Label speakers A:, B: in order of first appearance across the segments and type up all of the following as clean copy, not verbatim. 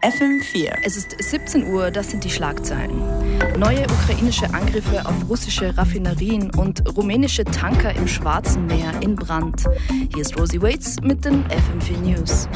A: FM4.
B: Es ist 17 Uhr, das sind die Schlagzeilen. Neue ukrainische Angriffe auf russische Raffinerien und rumänische Tanker im Schwarzen Meer in Brand. Hier ist Rosie Waits mit den FM4 News.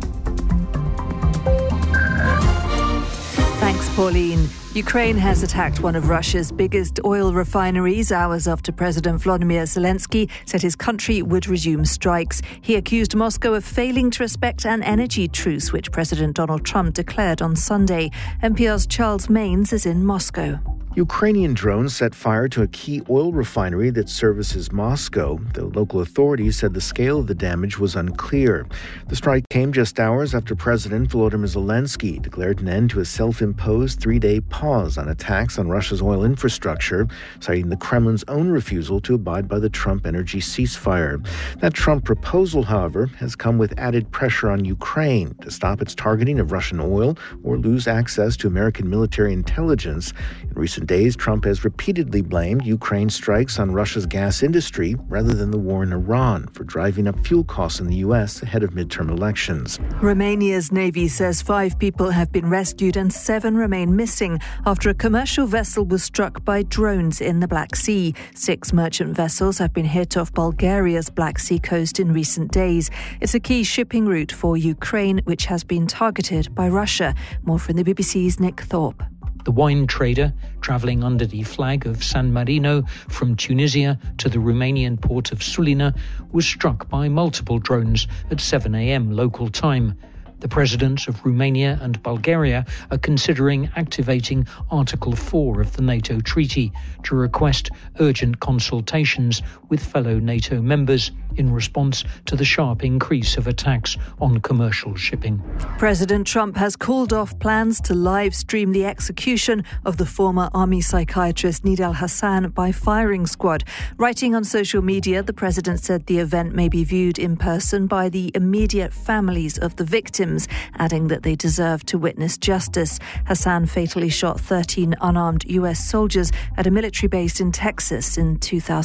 C: Thanks, Pauline. Ukraine has attacked one of Russia's biggest oil refineries hours after President Volodymyr Zelensky said his country would resume strikes. He accused Moscow of failing to respect an energy truce, which President Donald Trump declared on Sunday. NPR's Charles Mains is in Moscow.
D: Ukrainian drones set fire to a key oil refinery that services Moscow. The local authorities said the scale of the damage was unclear. The strike came just hours after President Volodymyr Zelensky declared an end to a self-imposed 3-day pause on attacks on Russia's oil infrastructure, citing the Kremlin's own refusal to abide by the Trump energy ceasefire. That Trump proposal, however, has come with added pressure on Ukraine to stop its targeting of Russian oil or lose access to American military intelligence. In recent days, Trump has repeatedly blamed Ukraine's strikes on Russia's gas industry rather than the war in Iran for driving up fuel costs in the U.S. ahead of midterm elections.
C: Romania's Navy says 5 people have been rescued and 7 remain missing after a commercial vessel was struck by drones in the Black Sea. 6 merchant vessels have been hit off Bulgaria's Black Sea coast in recent days. It's a key shipping route for Ukraine, which has been targeted by Russia. More from the BBC's Nick Thorpe.
E: The wine trader, travelling under the flag of San Marino from Tunisia to the Romanian port of Sulina, was struck by multiple drones at 7 a.m. local time. The presidents of Romania and Bulgaria are considering activating Article 4 of the NATO treaty to request urgent consultations with fellow NATO members in response to the sharp increase of attacks on commercial shipping.
C: President Trump has called off plans to live stream the execution of the former army psychiatrist Nidal Hasan by firing squad. Writing on social media, the president said the event may be viewed in person by the immediate families of the victims, adding that they deserve to witness justice. Hasan fatally shot 13 unarmed US soldiers at a military base in Texas in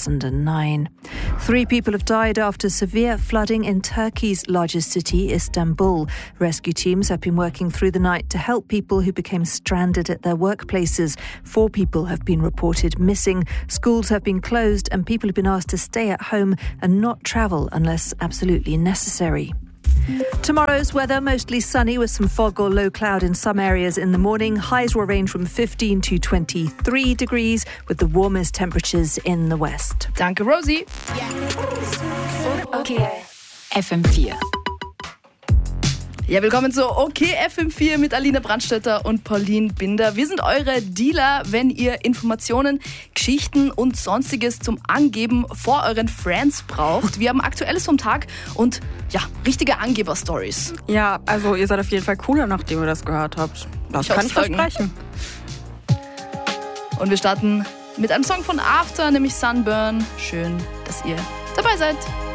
C: 2009. 3 people have died after severe flooding in Turkey's largest city, Istanbul. Rescue teams have been working through the night to help people who became stranded at their workplaces. 4 people have been reported missing. Schools have been closed and people have been asked to stay at home and not travel unless absolutely necessary. Tomorrow's weather, mostly sunny with some fog or low cloud in some areas in the morning. Highs will range from 15 to 23 degrees with the warmest temperatures in the west.
B: Danke, Rosie.
A: Okay. FM4.
B: Ja, willkommen zu Okay FM4 mit Alina Brandstätter und Pauline Binder. Wir sind eure Dealer, wenn ihr Informationen, Geschichten und Sonstiges zum Angeben vor euren Friends braucht. Wir haben Aktuelles vom Tag und ja, richtige Angeber-Stories.
F: Ja, also ihr seid auf jeden Fall cooler, nachdem ihr das gehört habt. Das kann ich versprechen.
B: Und wir starten mit einem Song von After, nämlich Sunburn. Schön, dass ihr dabei seid.